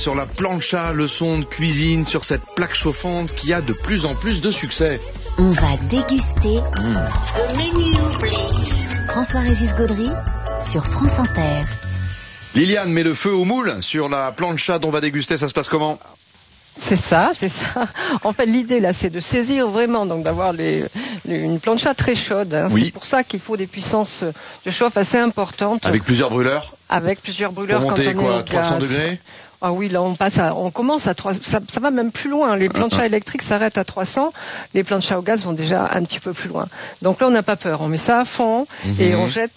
sur la plancha, leçon de cuisine sur cette plaque chauffante qui a de plus en plus de succès. On va déguster François-Régis Gaudry sur France Inter. Liliane met le feu au moule sur la plancha dont on va déguster, ça se passe comment ? C'est ça. En fait, l'idée là, c'est de saisir vraiment, donc d'avoir une plancha très chaude. Hein. Oui. C'est pour ça qu'il faut des puissances de chauffe assez importantes. Avec plusieurs brûleurs ? Avec plusieurs brûleurs Pour monter quand on est au 300 gaz. degrés ? Ah oui, là on commence à 300, ça va même plus loin. Les planchas électriques s'arrêtent à 300, les planchas au gaz vont déjà un petit peu plus loin. Donc là on n'a pas peur, on met ça à fond et on jette